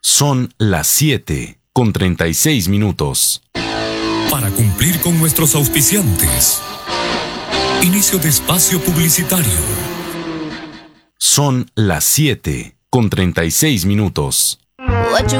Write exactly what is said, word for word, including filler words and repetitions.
Son las siete con treinta y seis minutos. Para cumplir con nuestros auspiciantes. Inicio de espacio publicitario. Son las siete con treinta y seis minutos.